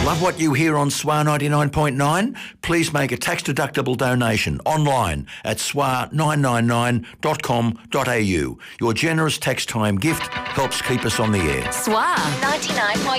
Love what you hear on SWAR 99.9? Please make a tax-deductible donation online at swar999.com.au. Your generous tax time gift helps keep us on the air. SWAR 99.9.